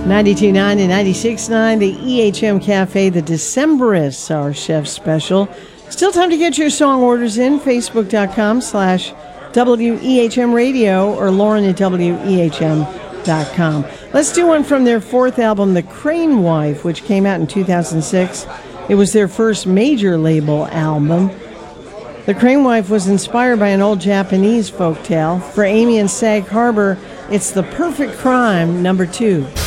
92.9 and 96.9, the EHM Cafe, the Decemberists, our chef special. Still time to get your song orders in. Facebook.com/WEHM Radio or Lauren at WEHM.com. Let's do one from their fourth album, The Crane Wife, which came out in 2006. It was their first major label album. The Crane Wife was inspired by an old Japanese folktale. For Amy in Sag Harbor, it's The Perfect Crime, number 2.